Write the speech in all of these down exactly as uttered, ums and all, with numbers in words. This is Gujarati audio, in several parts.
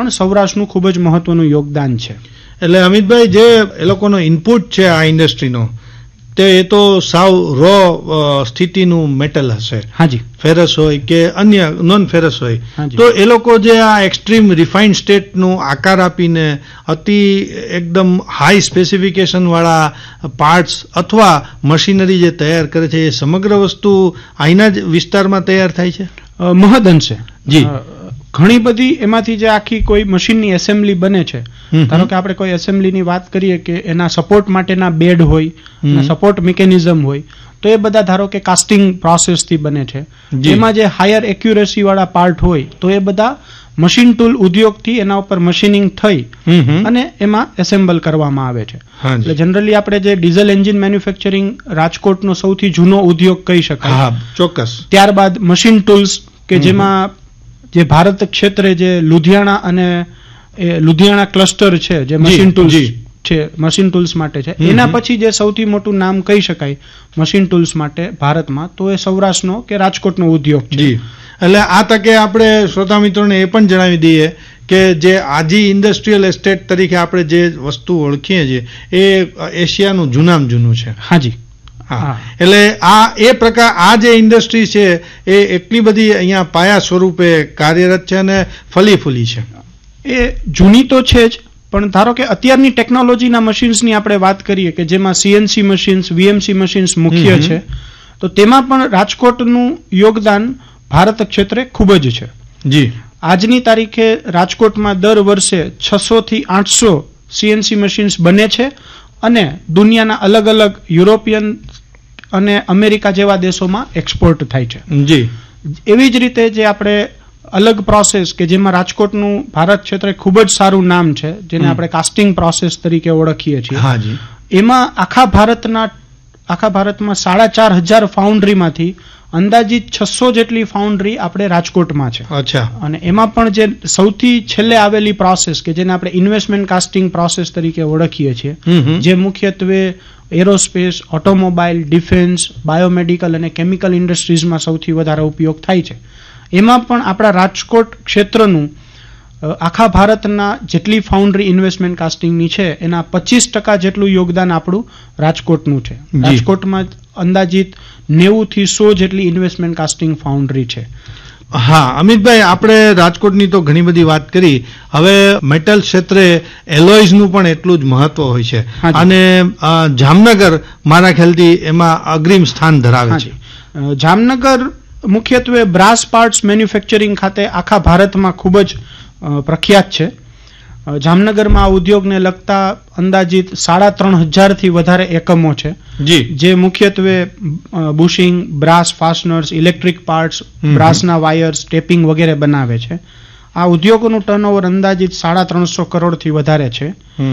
પણ સૌરાષ્ટ્રનું ખૂબ જ મહત્વનું યોગદાન છે. એટલે અમિતભાઈ, જે એ લોકોનો ઇનપુટ છે આ ઇન્ડસ્ટ્રીનો, તે એ તો સાવ રો સ્થિતિનું મેટલ હશે. હાજી. ફેરસ હોય કે અન્ય નોન ફેરસ હોય, તો એ લોકો જે આ એક્સ્ટ્રીમ રિફાઇન્ડ સ્ટેટનો આકાર આપીને અતિ એકદમ હાઈ સ્પેસિફિકેશન વાળા પાર્ટ્સ અથવા મશીનરી જે તૈયાર કરે છે, એ સમગ્ર વસ્તુ અહીંના જ વિસ્તારમાં તૈયાર થાય છે. મહદઅંશે જી. ઘણી બધી એમાંથી જે આખી કોઈ મશીનની એસેમ્બલી બને છે, ધારો કે આપણે કોઈ એસેમ્બલીની વાત કરીએ કે એના સપોર્ટ માટેના બેડ હોય, સપોર્ટ મિકેનિઝમ હોય, તો એ બધા ધારો કે કાસ્ટિંગ પ્રોસેસથી બને છે. એમાં જે હાયર એક્યુરેસી વાળા પાર્ટ હોય તો એ બધા મશીન ટૂલ ઉદ્યોગથી એના ઉપર મશીનિંગ થઈ અને એમાં એસેમ્બલ કરવામાં આવે છે. એટલે જનરલી આપણે જે ડીઝલ એન્જિન મેન્યુફેક્ચરિંગ રાજકોટનો સૌથી જૂનો ઉદ્યોગ કહી શકાય. ચોક્કસ. ત્યારબાદ મશીન ટૂલ્સ કે જેમાં જે ભારત ક્ષેત્રે જે લુધિયાણા અને લુધિયાણા ક્લસ્ટર છે, જે મશીન ટૂલ્સ છે, મશીન ટૂલ્સ માટે છે, એના પછી જે સૌથી મોટું નામ કહી શકાય મશીન ટૂલ્સ માટે ભારતમાં, તો એ સૌરાષ્ટ્રનો કે રાજકોટનો ઉદ્યોગ છે. એટલે આ તકે આપણે શ્રોતા મિત્રોને એ પણ જણાવી દઈએ કે જે આજી ઇન્ડસ્ટ્રીયલ એસ્ટેટ તરીકે આપણે જે વસ્તુ ઓળખીએ છીએ એ એશિયાનું જૂનામાં જૂનું છે. હાજી. હા. એટલે આ એ પ્રકાર આ જે ઇન્ડસ્ટ્રી છે એ એટલી બધી અહીંયા પાયા સ્વરૂપે કાર્યરત છે અને ફલી ફૂલી છે. એ જૂની તો છે જ, પણ ધારો કે અત્યારની ટેકનોલોજીના મશીન્સની આપણે વાત કરીએ કે જેમાં સીએનસી મશીન્સ, વીએમસી મશીન્સ મુખ્ય છે, તો તેમાં પણ રાજકોટનું યોગદાન ભારત ક્ષેત્રે ખૂબ જ છે. જી. આજની તારીખે રાજકોટમાં દર વર્ષે છસો થી આઠસો સીએનસી મશીન્સ બને છે અને દુનિયાના અલગ અલગ યુરોપિયન અને અમેરિકા જેવા દેશોમાં એક્સપોર્ટ થાય છે. જી. એવી જ રીતે જે આપણે અલગ પ્રોસેસ કે જેમાં રાજકોટનું ભારત ક્ષેત્રે ખૂબ જ સારું નામ છે, જેને આપણે કાસ્ટિંગ પ્રોસેસ તરીકે ઓળખીએ છીએ. હાજી. એમાં આખા ભારતના આખા ભારતમાં સાડા ચાર હજાર ફાઉન્ડ્રીમાંથી અંદાજિત છસો જેટલી ફાઉન્ડ્રી આપણે રાજકોટમાં છે. અચ્છા. અને એમાં પણ જે સૌથી છેલ્લે આવેલી પ્રોસેસ કે જેને આપણે ઇન્વેસ્ટમેન્ટ કાસ્ટિંગ પ્રોસેસ તરીકે ઓળખીએ છીએ, જે મુખ્યત્વે એરોસ્પેસ, ઓટોમોબાઈલ, ડિફેન્સ, બાયોમેડિકલ અને કેમિકલ ઇન્ડસ્ટ્રીઝમાં સૌથી વધારે ઉપયોગ થાય છે, એમાં પણ આપણા રાજકોટ ક્ષેત્રનું આખા ભારતના જેટલી ફાઉન્ડ્રી ઇન્વેસ્ટમેન્ટ કાસ્ટિંગની છે એના પચીસ ટકા જેટલું યોગદાન આપણું રાજકોટનું છે. રાજકોટમાં અંદાજિત નેવું થી સો જેટલી ઇન્વેસ્ટમેન્ટ કાસ્ટિંગ ફાઉન્ડ્રી છે. હા અમિતભાઈ, આપણે રાજકોટની તો ઘણી બધી વાત કરી. હવે મેટલ ક્ષેત્રે એલોયઝનું પણ એટલું જ મહત્વ હોય છે અને જામનગર મારા ખ્યાલથી એમાં અગ્રીમ સ્થાન ધરાવે છે. જામનગર મુખ્યત્વે બ્રાસ પાર્ટ્સ મેન્યુફેક્ચરિંગ ખાતે આખા ભારતમાં ખૂબ જ પ્રખ્યાત છે. જામનગરમાં આ ઉદ્યોગને લગતા અંદાજિત સાડા ત્રણ હજાર થી વધારે એકમો છે, જે મુખ્યત્વે bushing, brass fasteners, electric parts, બ્રાસના wires, tapping વગેરે બનાવે છે. આ ઉદ્યોગોનું ટર્નઓવર અંદાજિત સાડા ત્રણસો કરોડથી વધારે છે.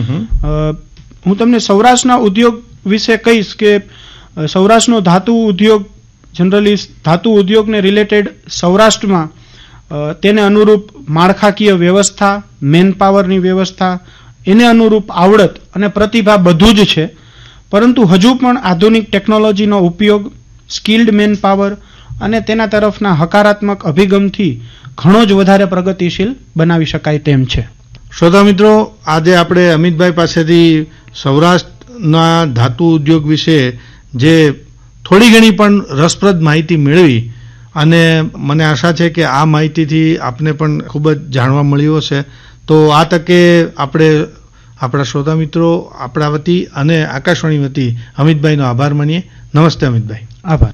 હું તમને સૌરાષ્ટ્રના ઉદ્યોગ વિશે કહીશ કે સૌરાષ્ટ્રનો ધાતુ ઉદ્યોગ જનરલી ધાતુ ઉદ્યોગને રિલેટેડ સૌરાષ્ટ્રમાં તેને અનુરૂપ માળખાકીય વ્યવસ્થા, મેન પાવરની વ્યવસ્થા, એને અનુરૂપ આવડત અને પ્રતિભા બધું જ છે, પરંતુ હજુ પણ આધુનિક ટેકનોલોજીનો ઉપયોગ, સ્કિલ્ડ મેન પાવર અને તેના તરફના હકારાત્મક અભિગમથી ઘણો જ વધારે પ્રગતિશીલ બનાવી શકાય તેમ છે. શ્રોતા મિત્રો, આજે આપણે અમિતભાઈ પાસેથી સૌરાષ્ટ્રના ધાતુ ઉદ્યોગ વિશે જે થોડી ઘણી પણ રસપ્રદ માહિતી મેળવી અને મને આશા છે કે આ માહિતીથી આપને પણ ખૂબ જ જાણવા મળ્યું હશે. તો આ તકે આપણે આપણા શ્રોતા મિત્રો, આપણા વતી અને આકાશવાણી વતી અમિતભાઈનો આભાર માનીએ. નમસ્તે અમિતભાઈ. આભાર.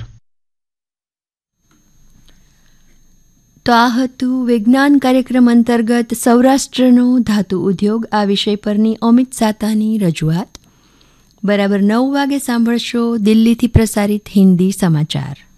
તો આ હતું વિજ્ઞાન કાર્યક્રમ અંતર્ગત સૌરાષ્ટ્રનો ધાતુ ઉદ્યોગ આ વિષય પરની અમિત સાતાની રજૂઆત. બરાબર નવ વાગે સાંભળશો દિલ્હીથી પ્રસારિત હિન્દી સમાચાર.